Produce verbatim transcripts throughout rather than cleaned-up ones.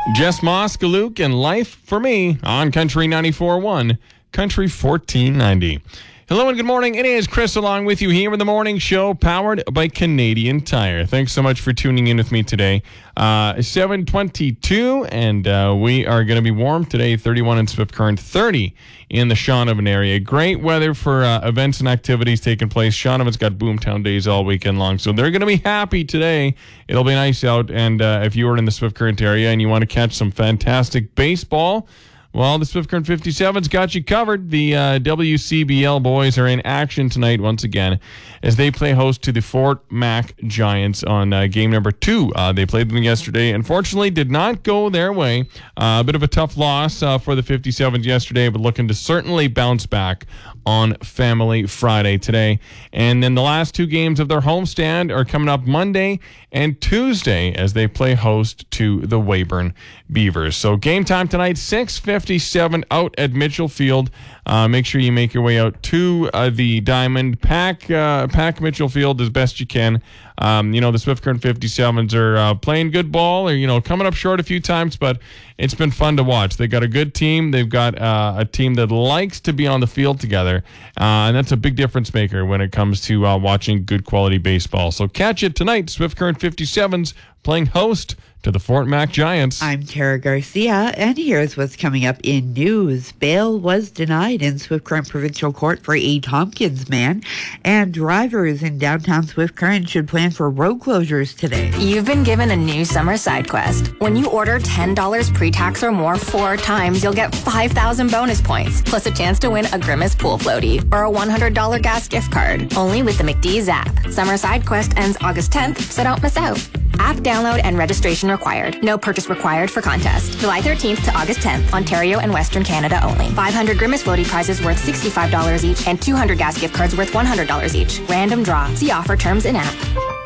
Jess Moskaluke and Life for Me on Country ninety-four point one, Country fourteen ninety. Hello and good morning. It is Chris along with you here in the morning show powered by Canadian Tire. Thanks so much for tuning in with me today. Uh, seven twenty-two, and uh, we are going to be warm today, thirty-one in Swift Current, thirty in the Shaunavon area. Great weather for uh, events and activities taking place. Shaunavon's got Boomtown Days all weekend long, so they're going to be happy today. It'll be nice out, and uh, if you are in the Swift Current area and you want to catch some fantastic baseball, well, the Swift Current fifty-seven's got you covered. The uh, W C B L boys are in action tonight once again as they play host to the Fort Mac Giants on uh, game number two. Uh, they played them yesterday. Unfortunately, did not go their way. Uh, a bit of a tough loss uh, for the fifty-sevens yesterday, but looking to certainly bounce back on Family Friday today. And then the last two games of their homestand are coming up Monday and Tuesday as they play host to the Weyburn Beavers. So game time tonight, six fifty-seven out at Mitchell Field. Uh, make sure you make your way out to uh, the Diamond. Pack, uh, pack Mitchell Field as best you can. Um, you know, the Swift Current fifty-sevens are uh, playing good ball, or, you know, coming up short a few times, but it's been fun to watch. They've got a good team. They've got uh, a team that likes to be on the field together, uh, and that's a big difference maker when it comes to uh, watching good quality baseball. So catch it tonight, Swift Current fifty-sevens playing host to the Fort Mac Giants. I'm Tara Garcia, and here's what's coming up in news. Bail was denied in Swift Current Provincial Court for a Tompkins man, and drivers in downtown Swift Current should plan for road closures today. You've been given a new summer side quest. When you order ten dollars pre-tax or more four times, you'll get five thousand bonus points, plus a chance to win a Grimace pool floaty or a one hundred dollars gas gift card. Only with the McDee's app. Summer side quest ends August tenth, so don't miss out. App download and registration required. No purchase required for contest. July thirteenth to August tenth, Ontario and Western Canada only. five hundred Grimace floaty prizes worth sixty-five dollars each and two hundred gas gift cards worth one hundred dollars each. Random draw. See offer terms in app.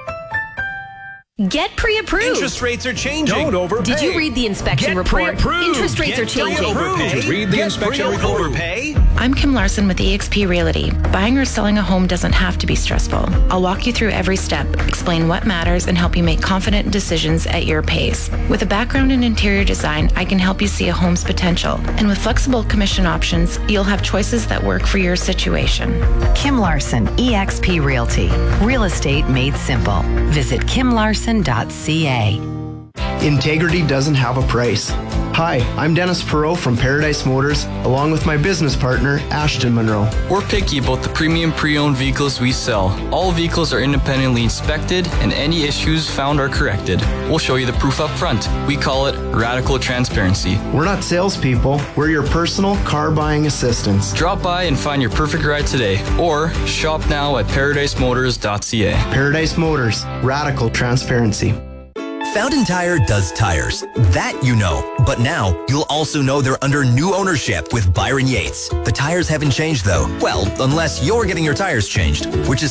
Get pre-approved. Interest rates are changing. Don't overpay. Did you read the inspection Get report? pre-approved. Interest rates Get are changing. Don't overpay. Did you read the Get inspection pre- report? Overpay. I'm Kim Larson with eXp Realty. Buying or selling a home doesn't have to be stressful. I'll walk you through every step, explain what matters, and help you make confident decisions at your pace. With a background in interior design, I can help you see a home's potential. And with flexible commission options, you'll have choices that work for your situation. Kim Larson, eXp Realty. Real estate made simple. Visit kim larson dot c a. Integrity doesn't have a price. Hi, I'm Dennis Perot from Paradise Motors, along with my business partner, Ashton Monroe. We're picky about the premium pre-owned vehicles we sell. All vehicles are independently inspected, and any issues found are corrected. We'll show you the proof up front. We call it radical transparency. We're not salespeople, we're your personal car buying assistants. Drop by and find your perfect ride today, or shop now at paradise motors dot c a. Paradise Motors, radical transparency. Fountain Tire does tires. That you know. But now, you'll also know they're under new ownership with Byron Yates. The tires haven't changed though. Well, unless you're getting your tires changed, which is